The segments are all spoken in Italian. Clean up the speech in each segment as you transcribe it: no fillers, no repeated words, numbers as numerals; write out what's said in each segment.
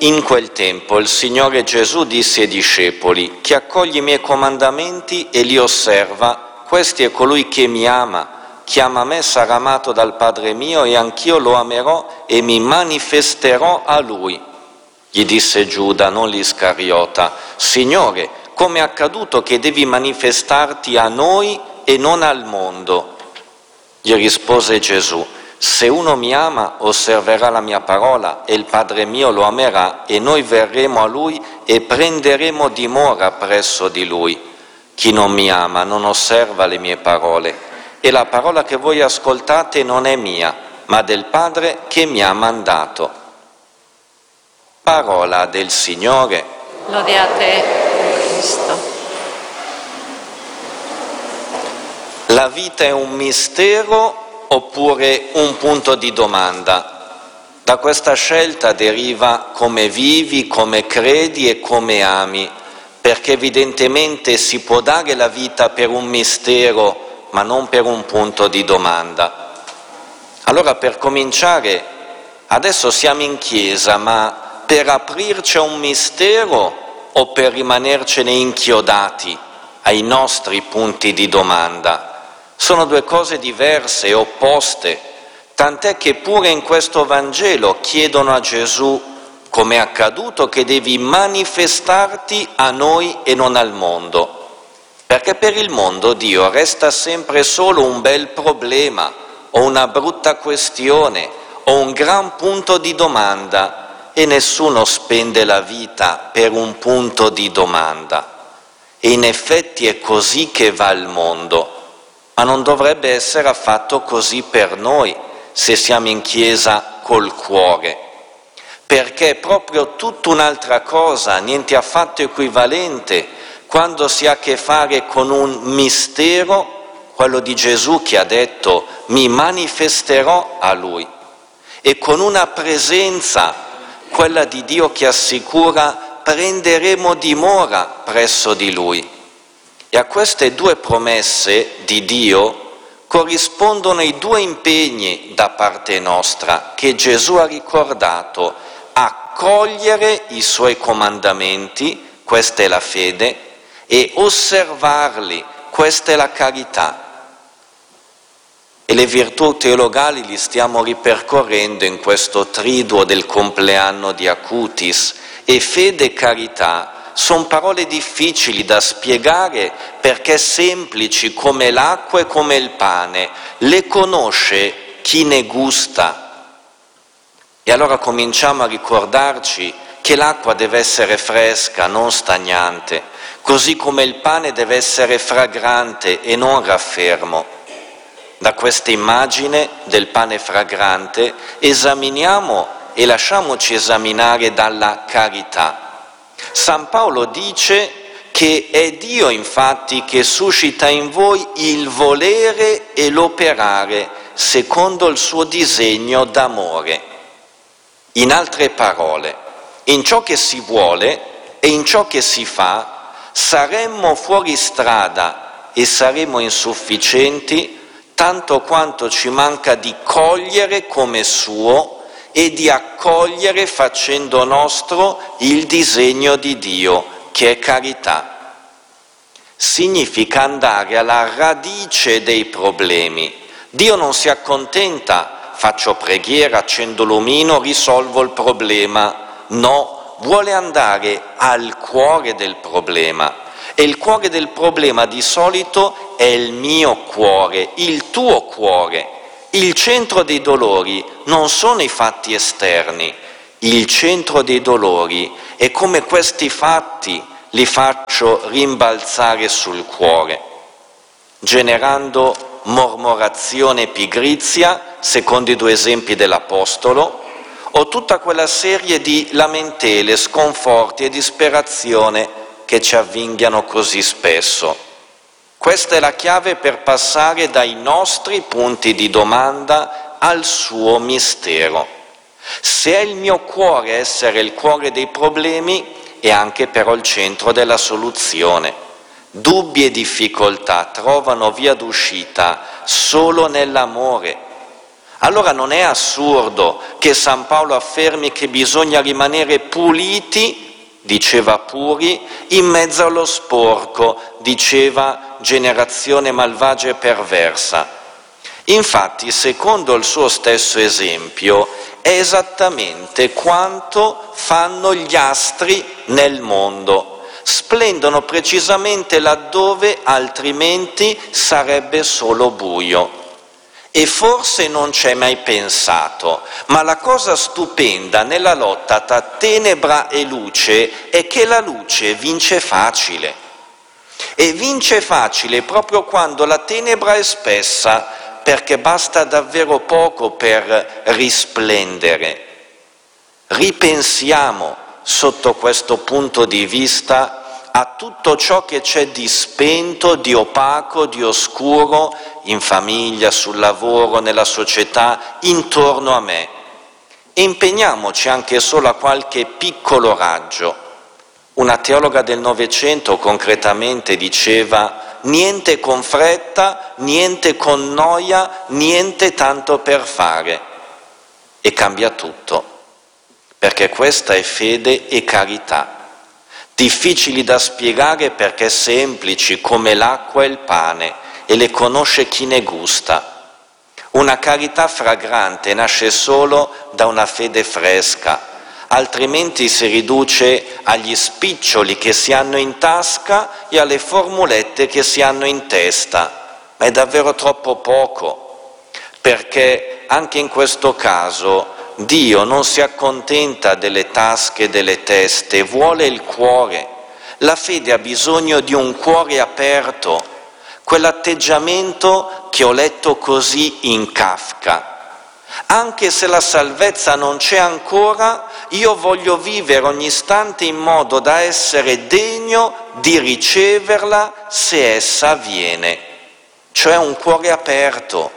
In quel tempo il Signore Gesù disse ai discepoli: chi accoglie i miei comandamenti e li osserva, questi è colui che mi ama. Chi ama me sarà amato dal Padre mio e anch'io lo amerò e mi manifesterò a lui. Gli disse Giuda, non l'Iscariota: Signore, come è accaduto che devi manifestarti a noi e non al mondo? Gli rispose Gesù: se uno mi ama, osserverà la mia parola, e il Padre mio lo amerà, e noi verremo a lui e prenderemo dimora presso di lui. Chi non mi ama non osserva le mie parole, e la parola che voi ascoltate non è mia, ma del Padre che mi ha mandato. Parola del Signore. Lode a te, Cristo. La vita è un mistero oppure un punto di domanda? Da questa scelta deriva come vivi, come credi e come ami, perché evidentemente si può dare la vita per un mistero, ma non per un punto di domanda. Allora, per cominciare, adesso siamo in chiesa, ma per aprirci a un mistero o per rimanercene inchiodati ai nostri punti di domanda? Sono due cose diverse e opposte, tant'è che pure in questo Vangelo chiedono a Gesù: come è accaduto che devi manifestarti a noi e non al mondo? Perché per il mondo Dio resta sempre solo un bel problema, o una brutta questione, o un gran punto di domanda, e nessuno spende la vita per un punto di domanda. E in effetti è così che va il mondo. Ma non dovrebbe essere affatto così per noi, se siamo in chiesa col cuore, perché è proprio tutta un'altra cosa, niente affatto equivalente, quando si ha a che fare con un mistero, quello di Gesù che ha detto: mi manifesterò a Lui, e con una presenza, quella di Dio che assicura: prenderemo dimora presso di Lui. E a queste due promesse di Dio corrispondono i due impegni da parte nostra che Gesù ha ricordato: accogliere i Suoi comandamenti, questa è la fede, e osservarli, questa è la carità. E le virtù teologali li stiamo ripercorrendo in questo triduo del compleanno di Acutis, e fede e carità sono parole difficili da spiegare perché semplici come l'acqua e come il pane, le conosce chi ne gusta. E allora cominciamo a ricordarci che l'acqua deve essere fresca, non stagnante, così come il pane deve essere fragrante e non raffermo. Da questa immagine del pane fragrante esaminiamo e lasciamoci esaminare dalla carità. San Paolo dice che è Dio infatti che suscita in voi il volere e l'operare secondo il suo disegno d'amore. In altre parole, in ciò che si vuole e in ciò che si fa saremmo fuori strada e saremo insufficienti tanto quanto ci manca di cogliere come suo e di accogliere facendo nostro il disegno di Dio, che è carità. Significa andare alla radice dei problemi. Dio non si accontenta: faccio preghiera, accendo l'omino, risolvo il problema. No, vuole andare al cuore del problema. E il cuore del problema di solito è il mio cuore, il tuo cuore. Il centro dei dolori non sono i fatti esterni, il centro dei dolori è come questi fatti li faccio rimbalzare sul cuore, generando mormorazione e pigrizia, secondo i due esempi dell'Apostolo, o tutta quella serie di lamentele, sconforti e disperazione che ci avvinghiano così spesso. Questa è la chiave per passare dai nostri punti di domanda al suo mistero. Se è il mio cuore essere il cuore dei problemi, è anche però il centro della soluzione. Dubbi e difficoltà trovano via d'uscita solo nell'amore. Allora non è assurdo che San Paolo affermi che bisogna rimanere puliti, diceva puri, in mezzo allo sporco, diceva generazione malvagia e perversa. Infatti, secondo il suo stesso esempio, è esattamente quanto fanno gli astri nel mondo. Splendono precisamente laddove altrimenti sarebbe solo buio. E forse non ci hai mai pensato, ma la cosa stupenda nella lotta tra tenebra e luce è che la luce vince facile. E vince facile proprio quando la tenebra è spessa, perché basta davvero poco per risplendere. Ripensiamo sotto questo punto di vista a tutto ciò che c'è di spento, di opaco, di oscuro in famiglia, sul lavoro, nella società, intorno a me. E impegniamoci anche solo a qualche piccolo raggio. Una teologa del Novecento concretamente diceva: niente con fretta, niente con noia, niente tanto per fare. E cambia tutto, perché questa è fede e carità. Difficili da spiegare perché semplici come l'acqua e il pane, e le conosce chi ne gusta. Una carità fragrante nasce solo da una fede fresca, altrimenti si riduce agli spiccioli che si hanno in tasca e alle formulette che si hanno in testa. Ma è davvero troppo poco, perché anche in questo caso Dio non si accontenta delle tasche e delle teste, vuole il cuore. La fede ha bisogno di un cuore aperto, quell'atteggiamento che ho letto così in Kafka. Anche se la salvezza non c'è ancora, io voglio vivere ogni istante in modo da essere degno di riceverla se essa viene. Cioè un cuore aperto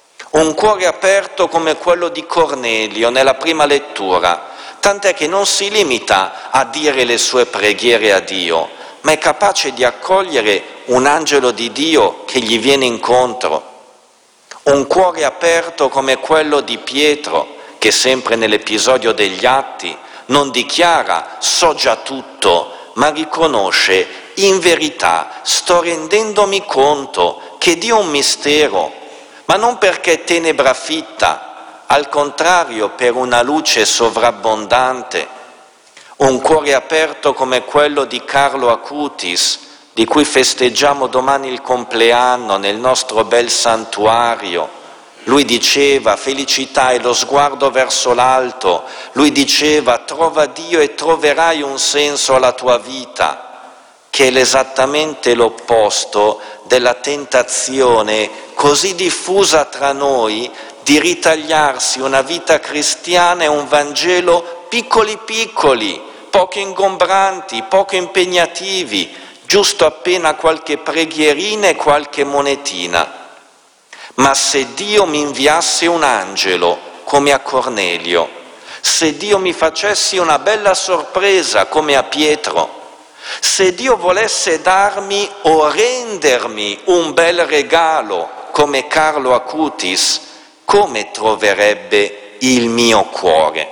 come quello di Cornelio nella prima lettura, tant'è che non si limita a dire le sue preghiere a Dio, ma è capace di accogliere un angelo di Dio che gli viene incontro. Un cuore aperto come quello di Pietro, che sempre nell'episodio degli Atti non dichiara «so già tutto», ma riconosce «in verità sto rendendomi conto che Dio è un mistero», ma non perché è tenebra fitta, al contrario per una luce sovrabbondante. Un cuore aperto come quello di Carlo Acutis, di cui festeggiamo domani il compleanno nel nostro bel santuario. Lui diceva: felicità è lo sguardo verso l'alto. Lui diceva: trova Dio e troverai un senso alla tua vita, che è esattamente l'opposto della tentazione così diffusa tra noi di ritagliarsi una vita cristiana e un Vangelo piccoli, poco ingombranti, poco impegnativi, giusto appena qualche preghierina e qualche monetina. Ma se Dio mi inviasse un angelo, come a Cornelio, se Dio mi facesse una bella sorpresa, come a Pietro, se Dio volesse darmi o rendermi un bel regalo, come Carlo Acutis, come troverebbe il mio cuore?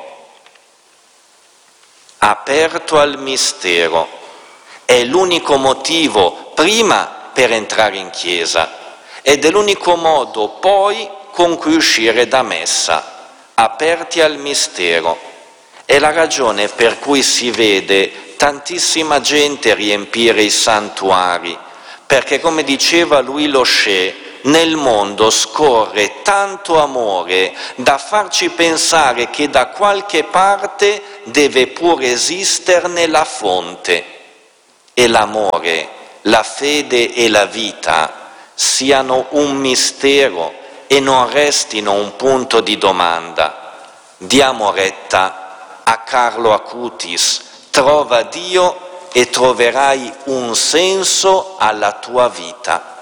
Aperto al mistero. È l'unico motivo, prima, per entrare in chiesa, ed è l'unico modo, poi, con cui uscire da messa. Aperti al mistero. È la ragione per cui si vede tantissima gente riempire i santuari, perché, come diceva Louis Lochet, nel mondo scorre tanto amore da farci pensare che da qualche parte deve pure esisterne la fonte. E l'amore, la fede e la vita siano un mistero e non restino un punto di domanda. Diamo retta a Carlo Acutis: trova Dio e troverai un senso alla tua vita.